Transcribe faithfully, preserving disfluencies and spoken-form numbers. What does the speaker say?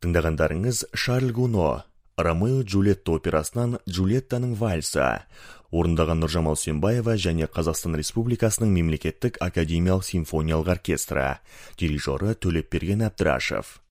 тыңдағандарыңыз Шарль Гуно, Ромео Джульетта операсынан Джульеттаның вальсы, орындаған Нұржамал Сүйінбаева және Қазақстан Республикасының мемлекеттік академиялық симфониялық оркестрі, дирижері Төлепберген Әбдірашев.